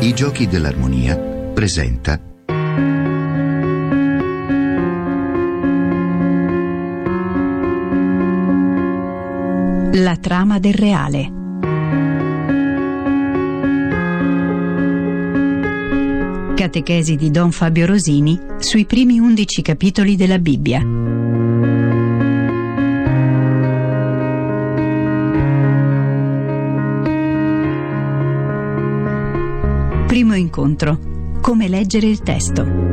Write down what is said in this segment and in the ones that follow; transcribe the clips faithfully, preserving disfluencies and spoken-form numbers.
I Giochi dell'Armonia presenta La trama del reale. Catechesi di Don Fabio Rosini sui primi undici capitoli della Bibbia. Primo incontro. Come leggere il testo.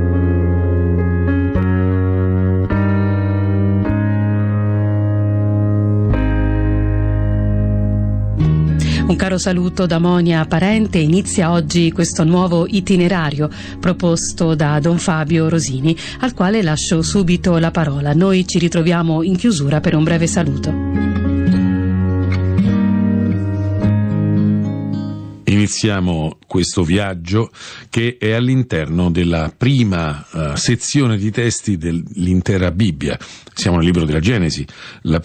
Un caro saluto da Monia Parente. Inizia oggi questo nuovo itinerario proposto da Don Fabio Rosini, al quale lascio subito la parola. Noi ci ritroviamo in chiusura per un breve saluto. Iniziamo questo viaggio che è all'interno della prima uh, sezione di testi dell'intera Bibbia. Siamo nel libro della Genesi, la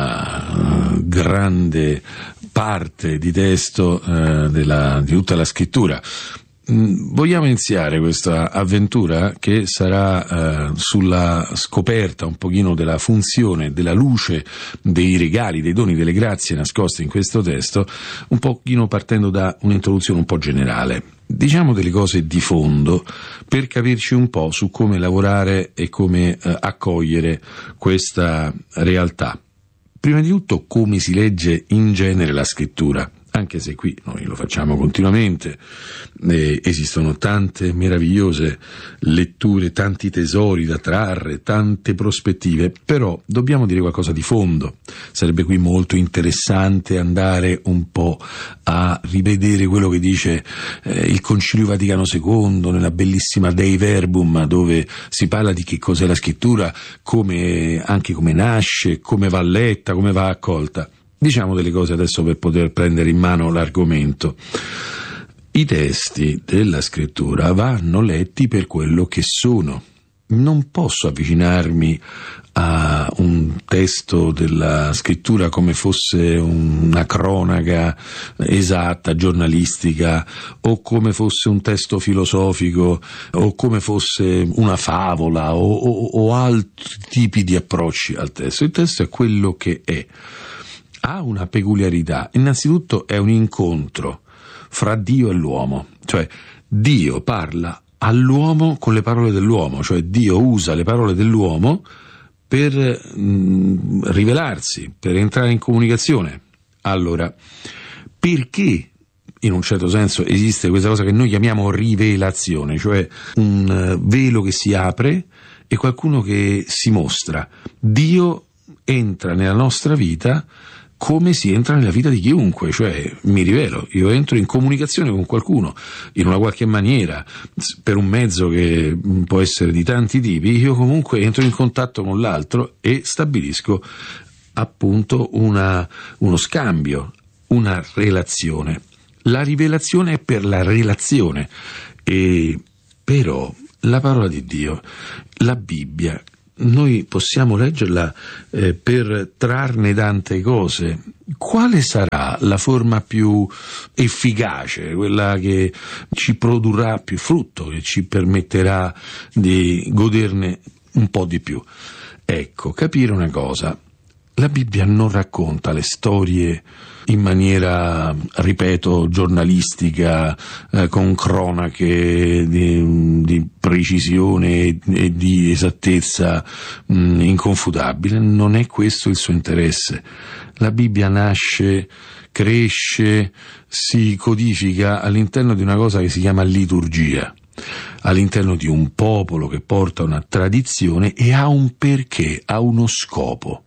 prima uh, grande parte di testo uh, della, di tutta la scrittura. Mm, vogliamo iniziare questa avventura che sarà uh, sulla scoperta un pochino della funzione, della luce, dei regali, dei doni, delle grazie nascoste in questo testo, un pochino partendo da un'introduzione un po' generale. Diciamo delle cose di fondo per capirci un po' su come lavorare e come uh, accogliere questa realtà. Prima di tutto, come si legge in genere la scrittura. Anche se qui noi lo facciamo continuamente, eh, esistono tante meravigliose letture, tanti tesori da trarre, tante prospettive, però dobbiamo dire qualcosa di fondo. Sarebbe qui molto interessante andare un po' a rivedere quello che dice eh, il Concilio Vaticano secondo nella bellissima Dei Verbum, dove si parla di che cos'è la scrittura, come, anche come nasce, come va letta, come va accolta. Diciamo delle cose adesso per poter prendere in mano l'argomento. I testi della scrittura vanno letti per quello che sono. Non posso avvicinarmi a un testo della scrittura come fosse una cronaca esatta, giornalistica, o come fosse un testo filosofico, o come fosse una favola, o, o, o altri tipi di approcci al testo. Il testo è quello che è. Ha una peculiarità. Innanzitutto è un incontro fra Dio e l'uomo, cioè Dio parla all'uomo con le parole dell'uomo, cioè Dio usa le parole dell'uomo per mh, rivelarsi, per entrare in comunicazione. Allora, perché in un certo senso esiste questa cosa che noi chiamiamo rivelazione, cioè un velo che si apre e qualcuno che si mostra? Dio entra nella nostra vita come si entra nella vita di chiunque, cioè mi rivelo, io entro in comunicazione con qualcuno in una qualche maniera, per un mezzo che può essere di tanti tipi, io comunque entro in contatto con l'altro e stabilisco appunto una, uno scambio, una relazione. La rivelazione è per la relazione, e però la parola di Dio, la Bibbia, noi possiamo leggerla eh, per trarne tante cose. Quale sarà la forma più efficace, quella che ci produrrà più frutto, che ci permetterà di goderne un po' di più? Ecco, capire una cosa: la Bibbia non racconta le storie in maniera, ripeto, giornalistica, eh, con cronache di, di precisione e di esattezza mh, inconfutabile. Non è questo il suo interesse. La Bibbia nasce, cresce, si codifica all'interno di una cosa che si chiama liturgia, all'interno di un popolo che porta una tradizione e ha un perché, ha uno scopo.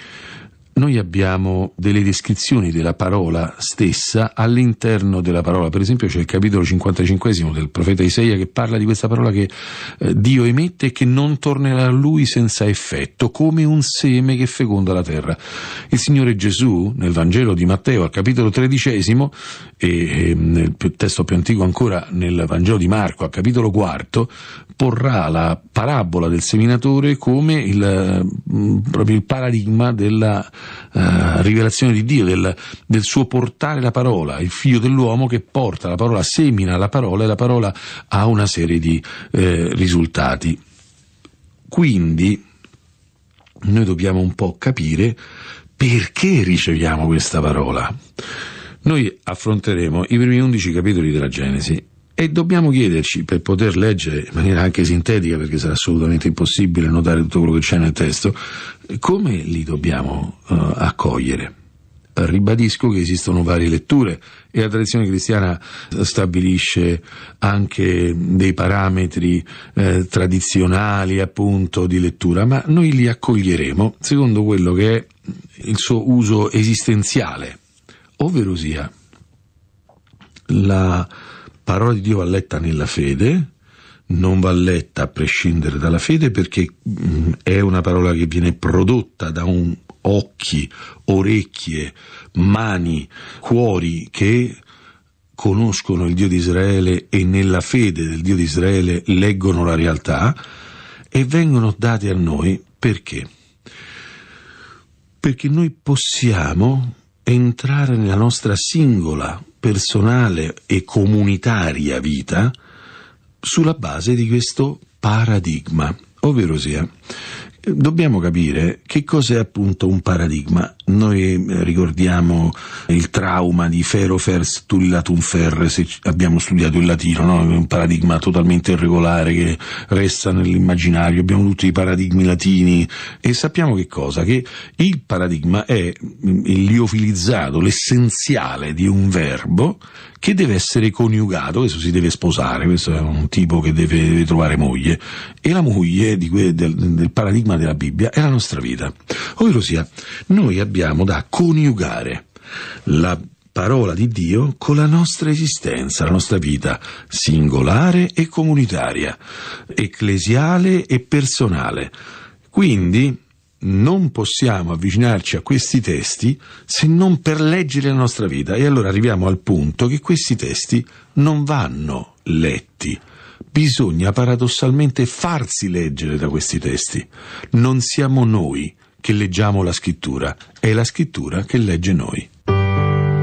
Noi abbiamo delle descrizioni della parola stessa all'interno della parola. Per esempio c'è il capitolo cinquantacinquesimo del profeta Isaia che parla di questa parola che eh, Dio emette e che non tornerà a lui senza effetto, come un seme che feconda la terra. Il Signore Gesù nel Vangelo di Matteo al capitolo tredicesimo e, e nel testo più antico ancora, nel Vangelo di Marco, a capitolo quarto, porrà la parabola del seminatore come il, proprio il paradigma della uh, rivelazione di Dio, del, del suo portare la parola, il figlio dell'uomo che porta la parola, semina la parola, e la parola ha una serie di eh, risultati. Quindi noi dobbiamo un po' capire perché riceviamo questa parola. Noi affronteremo i primi undici capitoli della Genesi e dobbiamo chiederci, per poter leggere in maniera anche sintetica, perché sarà assolutamente impossibile notare tutto quello che c'è nel testo, come li dobbiamo uh, accogliere. Ribadisco che esistono varie letture e la tradizione cristiana stabilisce anche dei parametri eh, tradizionali, appunto, di lettura, ma noi li accoglieremo secondo quello che è il suo uso esistenziale, ovvero sia la parola di Dio va letta nella fede, non va letta a prescindere dalla fede, perché mh, è una parola che viene prodotta da un occhi, orecchie, mani, cuori che conoscono il Dio di Israele e nella fede del Dio di Israele leggono la realtà, e vengono date a noi perché? Perché noi possiamo entrare nella nostra singola, personale e comunitaria vita sulla base di questo paradigma, ovvero sia dobbiamo capire che cos'è appunto un paradigma. Noi ricordiamo il trauma di Fero Fers Tulilatum Ferre, se abbiamo studiato il latino, no? Un paradigma totalmente irregolare che resta nell'immaginario. Abbiamo tutti i paradigmi latini e sappiamo che cosa? Che il paradigma è il liofilizzato, l'essenziale di un verbo che deve essere coniugato. Questo si deve sposare, questo è un tipo che deve, deve trovare moglie, e la moglie di que, del, del paradigma della Bibbia è la nostra vita, ovvero sia noi abbiamo da coniugare la parola di Dio con la nostra esistenza, la nostra vita singolare e comunitaria, ecclesiale e personale. Quindi non possiamo avvicinarci a questi testi se non per leggere la nostra vita, e allora arriviamo al punto che questi testi non vanno letti. Bisogna paradossalmente farsi leggere da questi testi. Non siamo noi che leggiamo la scrittura, è la scrittura che legge noi.